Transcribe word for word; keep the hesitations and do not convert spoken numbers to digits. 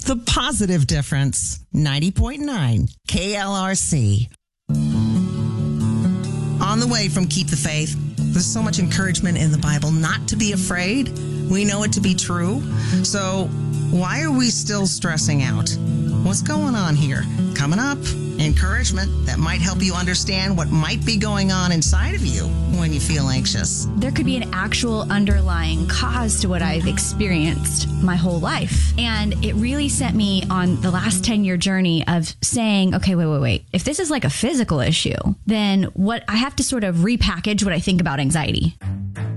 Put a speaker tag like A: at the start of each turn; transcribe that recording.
A: The Positive Difference, ninety point nine K L R C. On the way from Keep the Faith, there's so much encouragement in the Bible not to be afraid. We know it to be true. So why are we still stressing out? What's going on here? Coming up, encouragement that might help you understand what might be going on inside of you when you feel anxious.
B: There could be an actual underlying cause to what I've experienced my whole life. And it really sent me on the last ten-year journey of saying, okay, wait, wait, wait. If this is like a physical issue, then what I have to sort of repackage what I think about anxiety.